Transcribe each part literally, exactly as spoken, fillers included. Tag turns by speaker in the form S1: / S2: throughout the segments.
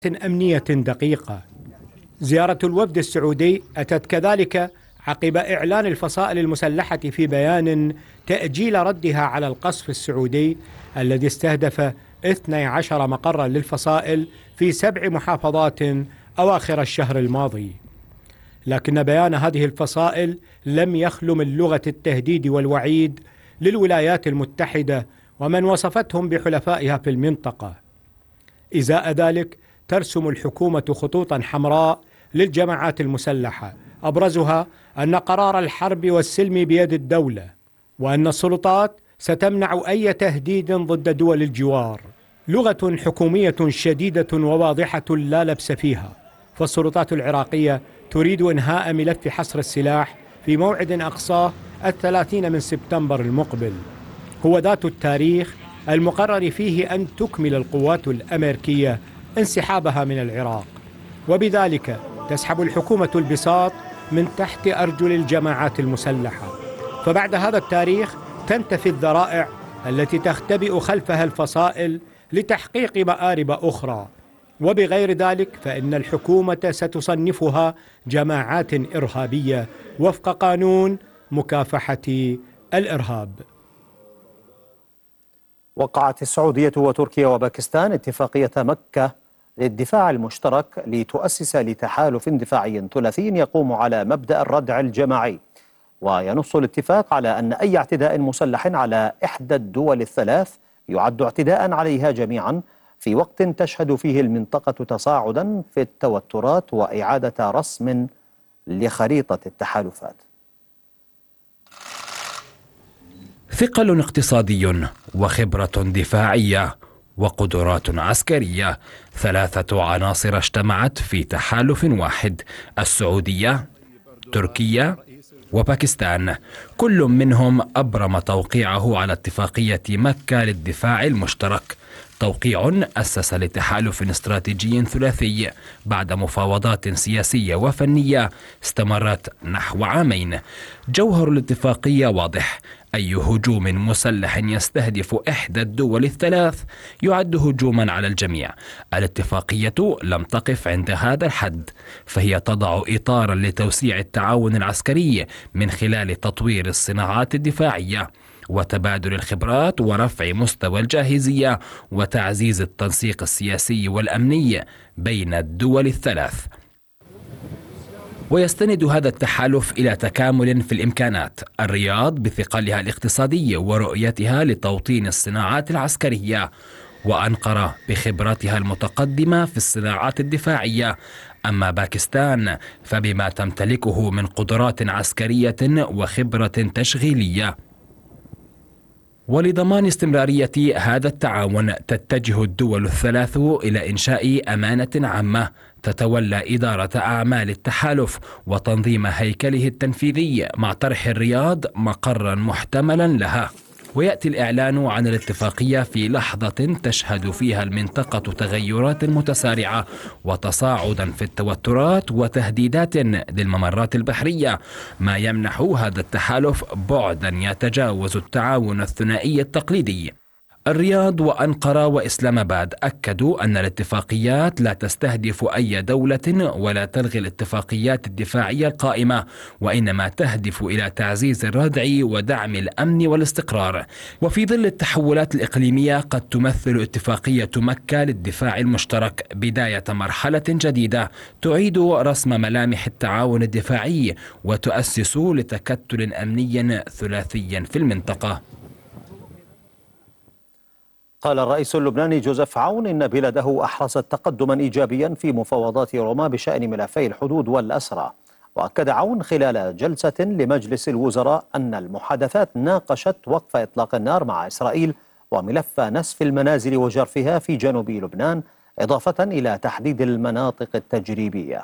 S1: أمنية دقيقة. زيارة الوفد السعودي أتت كذلك عقب إعلان الفصائل المسلحة في بيان تأجيل ردها على القصف السعودي الذي استهدف اثني عشر مقرا للفصائل في سبع محافظات أواخر الشهر الماضي. لكن بيان هذه الفصائل لم يخل من لغة التهديد والوعيد للولايات المتحدة ومن وصفتهم بحلفائها في المنطقة. إزاء ذلك ترسم الحكومة خطوطا حمراء للجماعات المسلحة، أبرزها أن قرار الحرب والسلم بيد الدولة، وأن السلطات ستمنع أي تهديد ضد دول الجوار. لغة حكومية شديدة وواضحة لا لبس فيها. فالسلطات العراقية تريد إنهاء ملف حصر السلاح في موعد أقصاه الثلاثين من سبتمبر المقبل، هو ذات التاريخ المقرر فيه أن تكمل القوات الأمريكية انسحابها من العراق، وبذلك تسحب الحكومة البساط من تحت أرجل الجماعات المسلحة. فبعد هذا التاريخ تنتفي الذرائع التي تختبئ خلفها الفصائل لتحقيق مآرب أخرى، وبغير ذلك فإن الحكومة ستصنفها جماعات إرهابية وفق قانون مكافحة الإرهاب.
S2: وقعت السعودية وتركيا وباكستان اتفاقية مكة للدفاع المشترك لتؤسس لتحالف دفاعي ثلاثي يقوم على مبدأ الردع الجماعي. وينص الاتفاق على أن أي اعتداء مسلح على إحدى الدول الثلاث يعد اعتداء عليها جميعا في وقت تشهد فيه المنطقة تصاعدا في التوترات وإعادة رسم لخريطة التحالفات.
S3: ثقل اقتصادي وخبرة دفاعية وقدرات عسكرية، ثلاثة عناصر اجتمعت في تحالف واحد: السعودية، تركيا وباكستان، كل منهم أبرم توقيعه على اتفاقية مكة للدفاع المشترك، توقيع أسس لتحالف استراتيجي ثلاثي بعد مفاوضات سياسية وفنية استمرت نحو عامين. جوهر الاتفاقية واضح: أي هجوم مسلح يستهدف إحدى الدول الثلاث يعد هجوما على الجميع. الاتفاقية لم تقف عند هذا الحد، فهي تضع إطارا لتوسيع التعاون العسكري من خلال تطوير الصناعات الدفاعية وتبادل الخبرات ورفع مستوى الجاهزية وتعزيز التنسيق السياسي والأمني بين الدول الثلاث. ويستند هذا التحالف إلى تكامل في الإمكانات. الرياض بثقلها الاقتصادي ورؤيتها لتوطين الصناعات العسكرية، وأنقرة بخبرتها المتقدمة في الصناعات الدفاعية. أما باكستان فبما تمتلكه من قدرات عسكرية وخبرة تشغيلية. ولضمان استمرارية هذا التعاون تتجه الدول الثلاث إلى إنشاء أمانة عامة تتولى إدارة أعمال التحالف وتنظيم هيكله التنفيذي، مع طرح الرياض مقرا محتملا لها. ويأتي الإعلان عن الاتفاقية في لحظة تشهد فيها المنطقة تغيرات متسارعة وتصاعدا في التوترات وتهديدات للممرات البحرية، ما يمنح هذا التحالف بعدا يتجاوز التعاون الثنائي التقليدي. الرياض وأنقرة وإسلام آباد أكدوا أن الاتفاقيات لا تستهدف أي دولة ولا تلغي الاتفاقيات الدفاعية القائمة، وإنما تهدف إلى تعزيز الردع ودعم الأمن والاستقرار. وفي ظل التحولات الإقليمية قد تمثل اتفاقية مكة للدفاع المشترك بداية مرحلة جديدة تعيد رسم ملامح التعاون الدفاعي وتؤسس لتكتل أمني ثلاثي في المنطقة.
S2: قال الرئيس اللبناني جوزيف عون إن بلاده أحرزت تقدما إيجابيا في مفاوضات روما بشأن ملفي الحدود والأسرى. وأكد عون خلال جلسة لمجلس الوزراء أن المحادثات ناقشت وقف إطلاق النار مع إسرائيل وملف نسف المنازل وجرفها في جنوب لبنان، إضافة إلى تحديد المناطق التجريبية.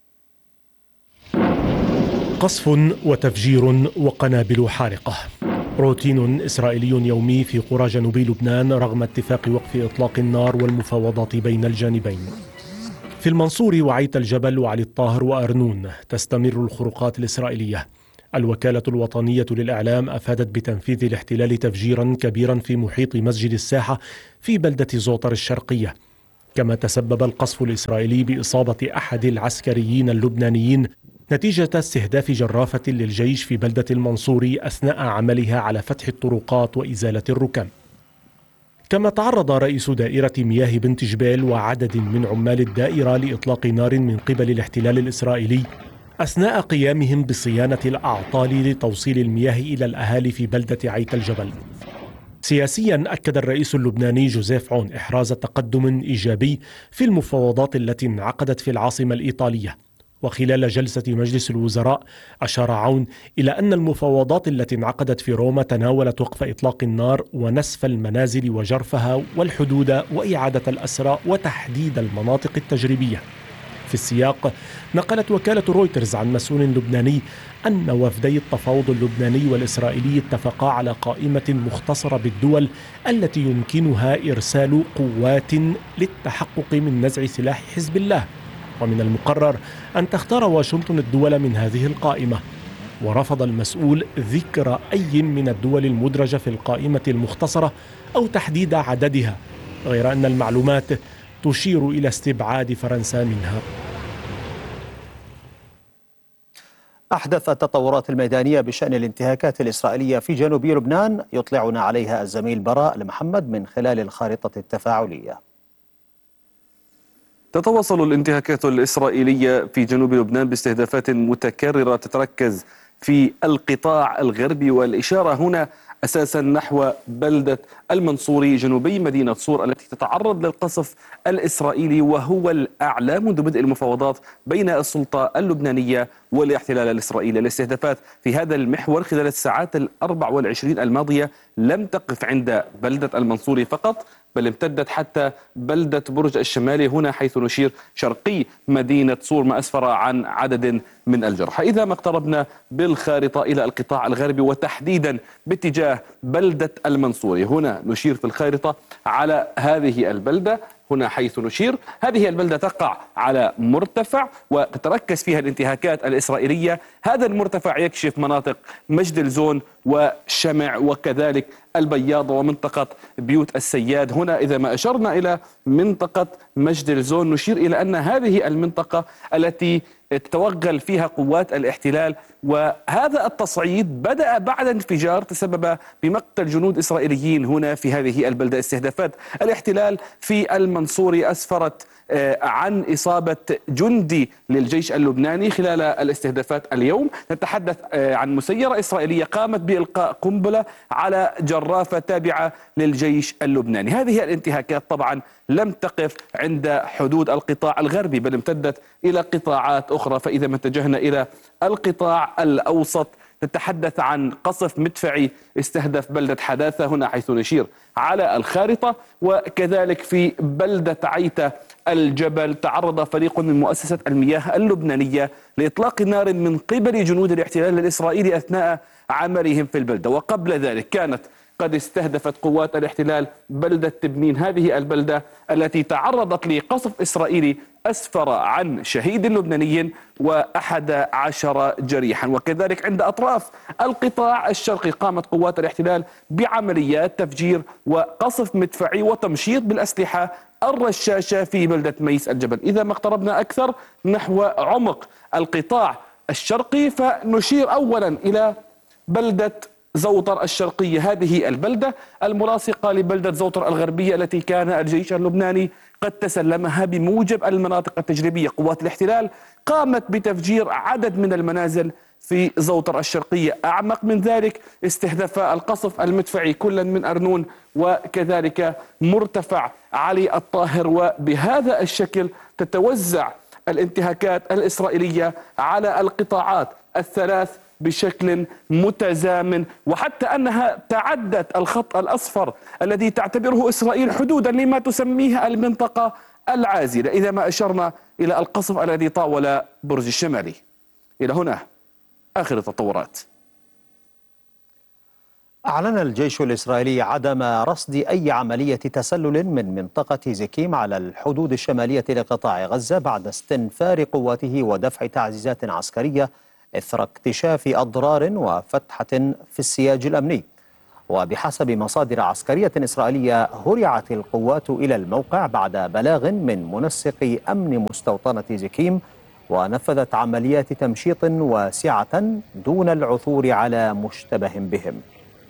S4: قصف وتفجير وقنابل حارقة، روتين إسرائيلي يومي في قرى جنوب لبنان رغم اتفاق وقف إطلاق النار والمفاوضات بين الجانبين. في المنصور وعيت الجبل وعلي الطاهر وأرنون تستمر الخروقات الإسرائيلية. الوكالة الوطنية للإعلام أفادت بتنفيذ الاحتلال تفجيرا كبيرا في محيط مسجد الساحة في بلدة زوطر الشرقية. كما تسبب القصف الإسرائيلي بإصابة أحد العسكريين اللبنانيين نتيجة استهداف جرافة للجيش في بلدة المنصوري أثناء عملها على فتح الطرقات وإزالة الركام. كما تعرض رئيس دائرة مياه بنت جبيل وعدد من عمال الدائرة لإطلاق نار من قبل الاحتلال الإسرائيلي أثناء قيامهم بصيانة الأعطال لتوصيل المياه إلى الأهالي في بلدة عيت الجبل. سياسيا أكد الرئيس اللبناني جوزيف عون إحراز تقدم إيجابي في المفاوضات التي انعقدت في العاصمة الإيطالية. وخلال جلسة مجلس الوزراء أشار عون إلى أن المفاوضات التي انعقدت في روما تناولت وقف إطلاق النار ونسف المنازل وجرفها والحدود وإعادة الأسرى وتحديد المناطق التجريبية. في السياق نقلت وكالة رويترز عن مسؤول لبناني أن وفدي التفاوض اللبناني والإسرائيلي اتفقا على قائمة مختصرة بالدول التي يمكنها إرسال قوات للتحقق من نزع سلاح حزب الله، ومن المقرر أن تختار واشنطن الدول من هذه القائمة. ورفض المسؤول ذكر أي من الدول المدرجة في القائمة المختصرة أو تحديد عددها، غير أن المعلومات تشير إلى استبعاد فرنسا منها.
S2: أحدث التطورات الميدانية بشأن الانتهاكات الإسرائيلية في جنوب لبنان يطلعنا عليها الزميل براء المحمد من خلال الخارطة التفاعلية.
S5: تتواصل الانتهاكات الإسرائيلية في جنوب لبنان باستهدافات متكررة تتركز في القطاع الغربي، والإشارة هنا أساسا نحو بلدة المنصوري جنوبي مدينة صور التي تتعرض للقصف الإسرائيلي، وهو الأعلى منذ بدء المفاوضات بين السلطة اللبنانية والاحتلال الإسرائيلي. الاستهدافات في هذا المحور خلال الساعات الأربع والعشرين الماضية لم تقف عند بلدة المنصوري فقط، بل امتدت حتى بلدة برج الشمالي هنا حيث نشير شرقي مدينة صور، ما أسفر عن عدد من الجرحى. إذا ما اقتربنا بالخارطة إلى القطاع الغربي وتحديدا باتجاه بلدة المنصوري، هنا نشير في الخارطة على هذه البلدة، هنا حيث نشير هذه البلدة تقع على مرتفع وتتركز فيها الانتهاكات الإسرائيلية. هذا المرتفع يكشف مناطق مجد الزون وشمع وكذلك البياض ومنطقة بيوت السياد. هنا إذا ما أشرنا إلى منطقة مجد الزون نشير إلى أن هذه المنطقة التي تتوغل فيها قوات الاحتلال، وهذا التصعيد بدأ بعد انفجار تسبب بمقتل جنود إسرائيليين هنا في هذه البلدة. استهدافات الاحتلال في المنصوري أسفرت عن إصابة جندي للجيش اللبناني خلال الاستهدافات اليوم. نتحدث عن مسيرة إسرائيلية قامت بإلقاء قنبلة على جرافة تابعة للجيش اللبناني. هذه الانتهاكات طبعا لم تقف عند حدود القطاع الغربي بل امتدت إلى قطاعات أخرى. فإذا ما اتجهنا إلى القطاع الأوسط تتحدث عن قصف مدفعي استهدف بلدة حداثة هنا حيث نشير على الخارطة، وكذلك في بلدة عيت الجبل تعرض فريق من مؤسسة المياه اللبنانية لإطلاق نار من قبل جنود الاحتلال الإسرائيلي أثناء عملهم في البلدة. وقبل ذلك كانت قد استهدفت قوات الاحتلال بلدة تبنين، هذه البلدة التي تعرضت لقصف إسرائيلي أسفر عن شهيد لبناني وأحد عشر جريحا. وكذلك عند أطراف القطاع الشرقي قامت قوات الاحتلال بعمليات تفجير وقصف مدفعي وتمشيط بالأسلحة الرشاشة في بلدة ميس الجبل. إذا ما اقتربنا أكثر نحو عمق القطاع الشرقي فنشير أولا إلى بلدة زوطر الشرقية، هذه البلدة الملاصقة لبلدة زوطر الغربية التي كان الجيش اللبناني قد تسلمها بموجب المناطق التجريبية. قوات الاحتلال قامت بتفجير عدد من المنازل في زوطر الشرقية. أعمق من ذلك استهدف القصف المدفعي كلا من أرنون وكذلك مرتفع علي الطاهر، وبهذا الشكل تتوزع الانتهاكات الإسرائيلية على القطاعات الثلاث بشكل متزامن، وحتى أنها تعدت الخط الأصفر الذي تعتبره إسرائيل حدودا لما تسميه المنطقة العازلة. إذا ما أشرنا إلى القصف الذي طاول برج الشمالي. إلى هنا آخر التطورات.
S2: أعلن الجيش الإسرائيلي عدم رصد أي عملية تسلل من منطقة زكيم على الحدود الشمالية لقطاع غزة بعد استنفار قواته ودفع تعزيزات عسكرية إثر اكتشاف أضرار وفتحة في السياج الأمني. وبحسب مصادر عسكرية إسرائيلية هرعت القوات إلى الموقع بعد بلاغ من منسق أمن مستوطنة زكيم، ونفذت عمليات تمشيط واسعة دون العثور على مشتبه بهم.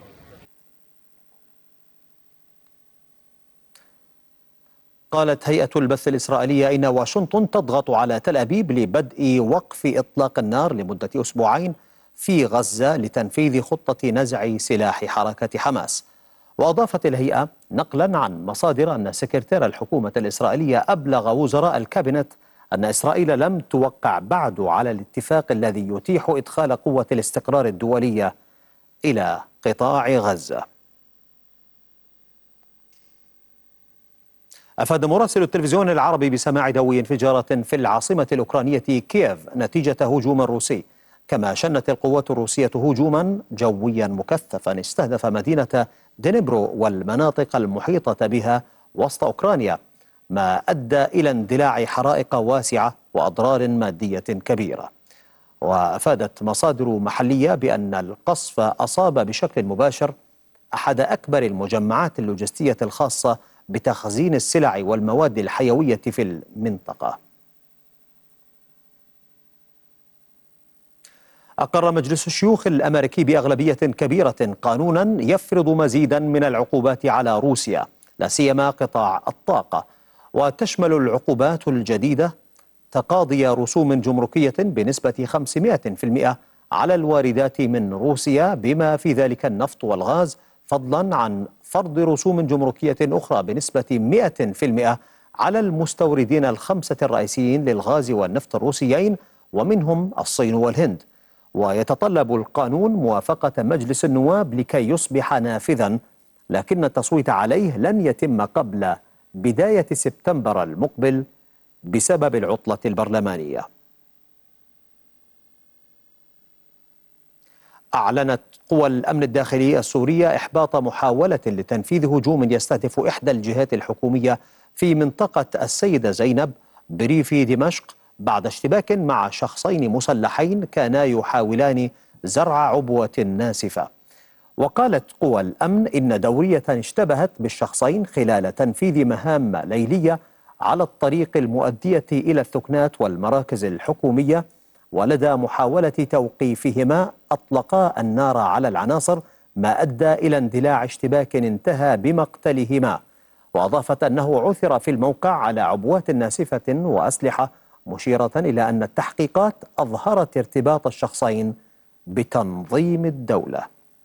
S2: قالت هيئة البث الإسرائيلية إن واشنطن تضغط على تل أبيب لبدء وقف إطلاق النار لمدة أسبوعين في غزة لتنفيذ خطة نزع سلاح حركة حماس. وأضافت الهيئة نقلا عن مصادر أن سكرتير الحكومة الإسرائيلية أبلغ وزراء الكابينت أن إسرائيل لم توقع بعد على الاتفاق الذي يتيح إدخال قوة الاستقرار الدولية إلى قطاع غزة. أفاد مراسل التلفزيون العربي بسماع دوي انفجارات في العاصمة الأوكرانية كييف نتيجة هجوم روسي، كما شنت القوات الروسية هجوما جويا مكثفا استهدف مدينة دنيبرو والمناطق المحيطة بها وسط أوكرانيا، ما أدى إلى اندلاع حرائق واسعة وأضرار مادية كبيرة. وأفادت مصادر محلية بأن القصف أصاب بشكل مباشر أحد أكبر المجمعات اللوجستية الخاصة بتخزين السلع والمواد الحيوية في المنطقة. أقر مجلس الشيوخ الأمريكي بأغلبية كبيرة قانونا يفرض مزيدا من العقوبات على روسيا، لا سيما قطاع الطاقة، وتشمل العقوبات الجديدة تقاضي رسوم جمركية بنسبة خمسمائة بالمئة على الواردات من روسيا بما في ذلك النفط والغاز، فضلا عن فرض رسوم جمركية أخرى بنسبة مئة بالمئة على المستوردين الخمسة الرئيسيين للغاز والنفط الروسيين ومنهم الصين والهند. ويتطلب القانون موافقة مجلس النواب لكي يصبح نافذا، لكن التصويت عليه لن يتم قبل بداية سبتمبر المقبل بسبب العطلة البرلمانية. أعلنت قوى الأمن الداخلي السورية إحباط محاولة لتنفيذ هجوم يستهدف إحدى الجهات الحكومية في منطقة السيدة زينب بريف دمشق بعد اشتباك مع شخصين مسلحين كانا يحاولان زرع عبوة ناسفة. وقالت قوى الأمن إن دورية اشتبهت بالشخصين خلال تنفيذ مهام ليلية على الطريق المؤدية إلى الثكنات والمراكز الحكومية، ولدى محاولة توقيفهما أطلقا النار على العناصر، ما أدى إلى اندلاع اشتباك انتهى بمقتلهما. وأضافت أنه عثر في الموقع على عبوات ناسفة وأسلحة، مشيرة إلى أن التحقيقات أظهرت ارتباط الشخصين بتنظيم الدولة.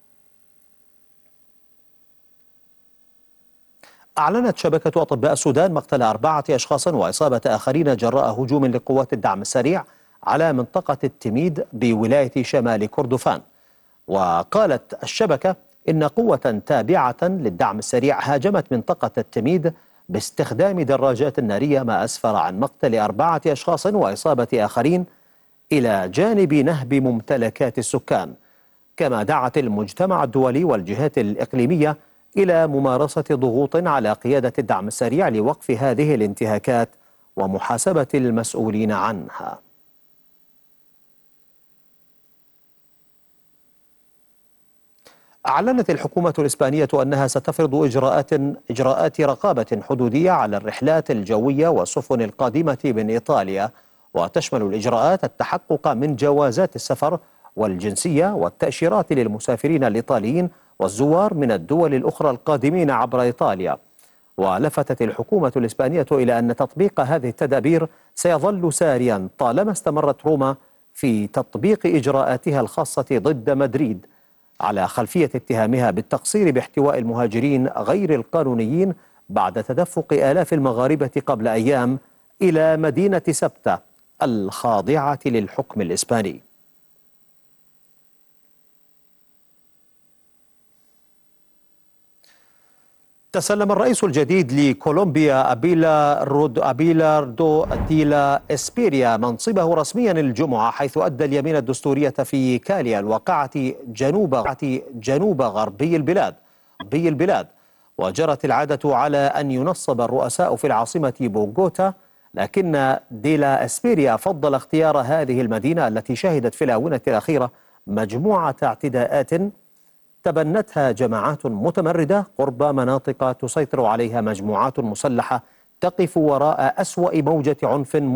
S2: أعلنت شبكة أطباء السودان مقتل أربعة أشخاص وإصابة آخرين جراء هجوم لقوات الدعم السريع على منطقة التميد بولاية شمال كردفان. وقالت الشبكة إن قوة تابعة للدعم السريع هاجمت منطقة التميد باستخدام دراجات نارية، ما أسفر عن مقتل أربعة أشخاص وإصابة آخرين إلى جانب نهب ممتلكات السكان. كما دعت المجتمع الدولي والجهات الإقليمية إلى ممارسة ضغوط على قيادة الدعم السريع لوقف هذه الانتهاكات ومحاسبة المسؤولين عنها. أعلنت الحكومة الإسبانية أنها ستفرض إجراءات إجراءات رقابة حدودية على الرحلات الجوية والسفن القادمة من إيطاليا، وتشمل الإجراءات التحقق من جوازات السفر والجنسية والتأشيرات للمسافرين الإيطاليين والزوار من الدول الأخرى القادمين عبر إيطاليا. ولفتت الحكومة الإسبانية إلى أن تطبيق هذه التدابير سيظل ساريا طالما استمرت روما في تطبيق إجراءاتها الخاصة ضد مدريد على خلفية اتهامها بالتقصير باحتواء المهاجرين غير القانونيين بعد تدفق آلاف المغاربة قبل أيام إلى مدينة سبتة الخاضعة للحكم الإسباني. تسلم الرئيس الجديد لكولومبيا أبيلاردو ديلا إسبيريا منصبه رسميا الجمعة، حيث أدى اليمين الدستورية في كاليا الواقعة جنوب جنوب غربي البلاد غربي البلاد وجرت العادة على أن ينصب الرؤساء في العاصمة بوغوتا، لكن ديلا إسبيريا فضل اختيار هذه المدينة التي شهدت في الآونة الأخيرة مجموعة اعتداءات تبنتها جماعات متمردة قرب مناطق تسيطر عليها مجموعات مسلحة تقف وراء أسوأ موجة عنف